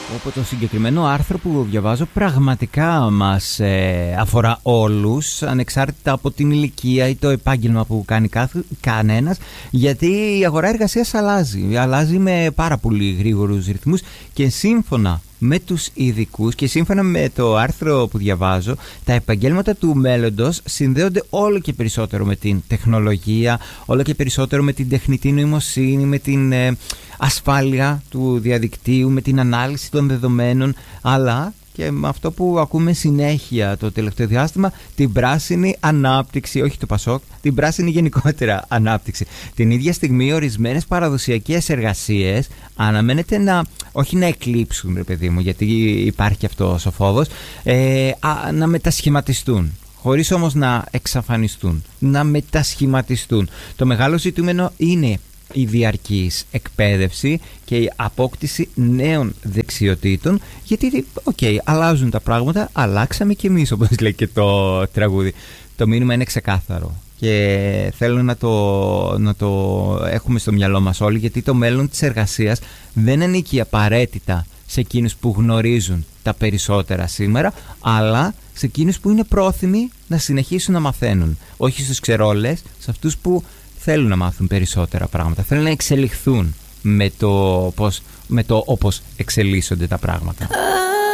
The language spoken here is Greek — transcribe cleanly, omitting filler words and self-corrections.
Από το συγκεκριμένο άρθρο που διαβάζω πραγματικά μας αφορά όλους, ανεξάρτητα από την ηλικία ή το επάγγελμα που κάνει κανένας, γιατί η αγορά εργασίας αλλάζει με πάρα πολύ γρήγορους ρυθμούς και σύμφωνα με τους ειδικούς και σύμφωνα με το άρθρο που διαβάζω, τα επαγγέλματα του μέλλοντος συνδέονται όλο και περισσότερο με την τεχνολογία, όλο και περισσότερο με την τεχνητή νοημοσύνη, με την ασφάλεια του διαδικτύου, με την ανάλυση των δεδομένων, αλλά και με αυτό που ακούμε συνέχεια το τελευταίο διάστημα, την πράσινη ανάπτυξη, όχι το Πασόκ, την πράσινη γενικότερα ανάπτυξη. Την ίδια στιγμή ορισμένες παραδοσιακές εργασίες αναμένεται όχι να εκλείψουν, ρε παιδί μου, γιατί υπάρχει και αυτός ο φόβος, να μετασχηματιστούν. Χωρίς όμως να εξαφανιστούν, να μετασχηματιστούν. Το μεγάλο ζητούμενο είναι η διαρκής εκπαίδευση και η απόκτηση νέων δεξιοτήτων, γιατί αλλάζουν τα πράγματα, αλλάξαμε κι εμείς, όπως λέει και το τραγούδι. Το μήνυμα είναι ξεκάθαρο και θέλω να το έχουμε στο μυαλό μας όλοι, γιατί το μέλλον της εργασίας δεν ανήκει απαραίτητα σε εκείνους που γνωρίζουν τα περισσότερα σήμερα, αλλά σε εκείνους που είναι πρόθυμοι να συνεχίσουν να μαθαίνουν. Όχι στους ξερόλες, σε αυτούς που θέλουν να μάθουν περισσότερα πράγματα, θέλουν να εξελιχθούν με το όπως εξελίσσονται τα πράγματα.